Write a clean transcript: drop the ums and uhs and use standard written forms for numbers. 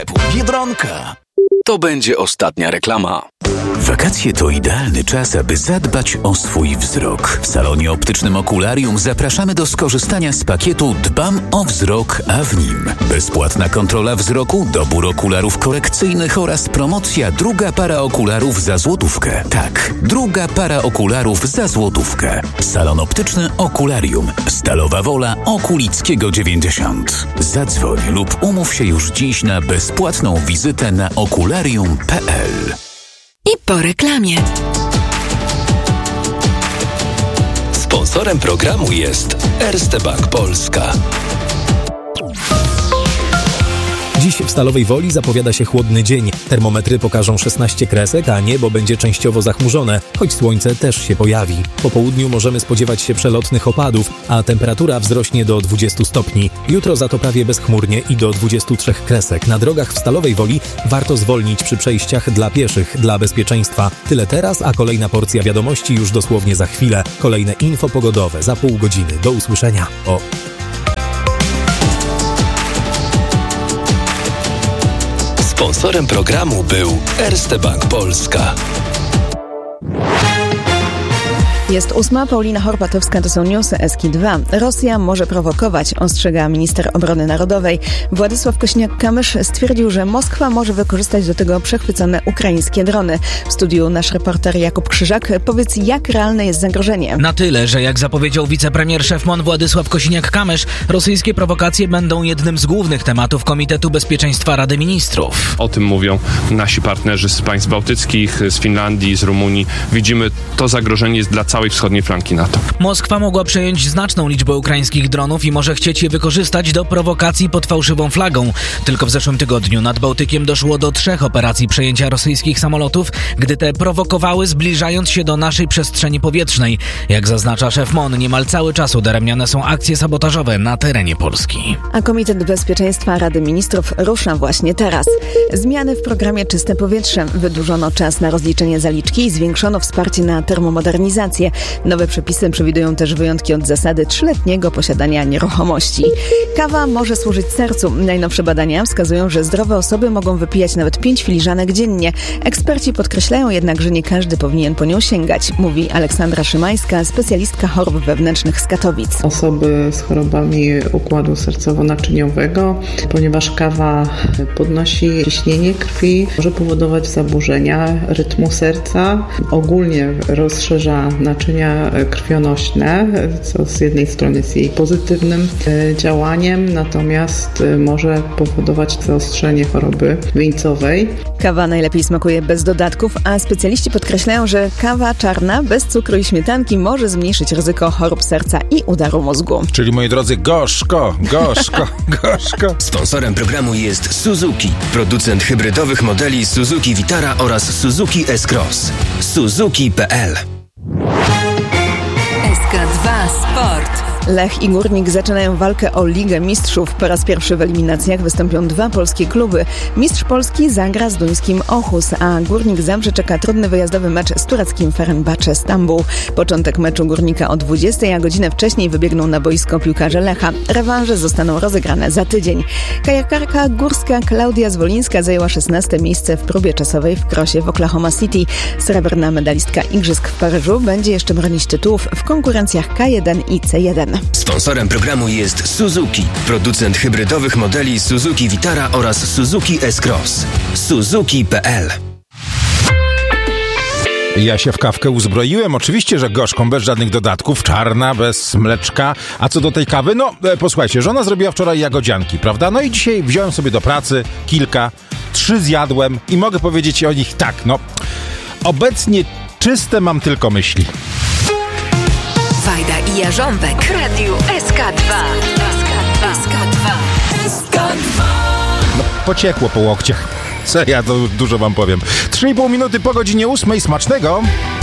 Biedronka. To będzie ostatnia reklama. Wakacje to idealny czas, aby zadbać o swój wzrok. W salonie optycznym Okularium zapraszamy do skorzystania z pakietu Dbam o wzrok, a w nim bezpłatna kontrola wzroku, dobór okularów korekcyjnych oraz promocja druga para okularów za złotówkę. Tak, druga para okularów za złotówkę. Salon optyczny Okularium. Stalowa Wola Okulickiego 90. Zadzwoń lub umów się już dziś na bezpłatną wizytę na okularium.pl. I po reklamie. Sponsorem programu jest Erste Bank Polska. Dziś w Stalowej Woli zapowiada się chłodny dzień. Termometry pokażą 16 kresek, a niebo będzie częściowo zachmurzone, choć słońce też się pojawi. Po południu możemy spodziewać się przelotnych opadów, a temperatura wzrośnie do 20 stopni. Jutro za to prawie bezchmurnie i do 23 kresek. Na drogach w Stalowej Woli warto zwolnić przy przejściach dla pieszych, dla bezpieczeństwa. Tyle teraz, a kolejna porcja wiadomości już dosłownie za chwilę. Kolejne info pogodowe za pół godziny. Do usłyszenia. Sponsorem programu był Erste Bank Polska. Jest 8. Paulina Horpatowska, to są newsy Eski-2. Rosja może prowokować, ostrzega minister obrony narodowej. Władysław Kosiniak-Kamysz stwierdził, że Moskwa może wykorzystać do tego przechwycone ukraińskie drony. W studiu nasz reporter Jakub Krzyżak. Powiedz, jak realne jest zagrożenie? Na tyle, że jak zapowiedział wicepremier szef MON Władysław Kosiniak-Kamysz, rosyjskie prowokacje będą jednym z głównych tematów Komitetu Bezpieczeństwa Rady Ministrów. O tym mówią nasi partnerzy z państw bałtyckich, z Finlandii, z Rumunii. Widzimy, to zagrożenie jest dla całej wschodniej flanki NATO. Moskwa mogła przejąć znaczną liczbę ukraińskich dronów i może chcieć je wykorzystać do prowokacji pod fałszywą flagą. Tylko w zeszłym tygodniu nad Bałtykiem doszło do 3 operacji przejęcia rosyjskich samolotów, gdy te prowokowały, zbliżając się do naszej przestrzeni powietrznej. Jak zaznacza szef MON, niemal cały czas udaremniane są akcje sabotażowe na terenie Polski. A Komitet Bezpieczeństwa Rady Ministrów rusza właśnie teraz. Zmiany w programie Czyste Powietrze. Wydłużono czas na rozliczenie zaliczki i zwiększono wsparcie na termomodernizację. Nowe przepisy przewidują też wyjątki od zasady 3-letniego posiadania nieruchomości. Kawa może służyć sercu. Najnowsze badania wskazują, że zdrowe osoby mogą wypijać nawet 5 filiżanek dziennie. Eksperci podkreślają jednak, że nie każdy powinien po nią sięgać, mówi Aleksandra Szymańska, specjalistka chorób wewnętrznych z Katowic. Osoby z chorobami układu sercowo-naczyniowego, ponieważ kawa podnosi ciśnienie krwi, może powodować zaburzenia rytmu serca, ogólnie rozszerza naczynia krwionośne, co z jednej strony jest jej pozytywnym działaniem, natomiast może powodować zaostrzenie choroby wieńcowej. Kawa najlepiej smakuje bez dodatków, a specjaliści podkreślają, że kawa czarna bez cukru i śmietanki może zmniejszyć ryzyko chorób serca i udaru mózgu. Czyli, moi drodzy, gorzko. Sponsorem programu jest Suzuki, producent hybrydowych modeli Suzuki Vitara oraz Suzuki S-Cross. Suzuki.pl. SK2 Sport. Lech i Górnik zaczynają walkę o Ligę Mistrzów. Po raz pierwszy w eliminacjach wystąpią 2 polskie kluby. Mistrz Polski zagra z duńskim Aarhus, a Górnik Zabrze czeka trudny wyjazdowy mecz z tureckim Fenerbahce Stambuł. Początek meczu Górnika o 20, a godzinę wcześniej wybiegną na boisko piłkarze Lecha. Rewanże zostaną rozegrane za tydzień. Kajakarka górska Klaudia Zwolińska zajęła 16. miejsce w próbie czasowej w krosie w Oklahoma City. Srebrna medalistka Igrzysk w Paryżu będzie jeszcze bronić tytułów w konkurencjach K1 i C1. Sponsorem programu jest Suzuki, producent hybrydowych modeli Suzuki Vitara oraz Suzuki S-Cross. Suzuki.pl. Ja się w kawkę uzbroiłem, oczywiście, że gorzką, bez żadnych dodatków, czarna, bez mleczka. A co do tej kawy, posłuchajcie, żona zrobiła wczoraj jagodzianki, prawda? No i dzisiaj wziąłem sobie do pracy 3 zjadłem i mogę powiedzieć o nich tak, obecnie czyste mam tylko myśli. Wajda i Jarząbek w Radiu SK2. Pociekło po łokciach. Co ja to dużo wam powiem. 3,5 minuty po godzinie 8. Smacznego!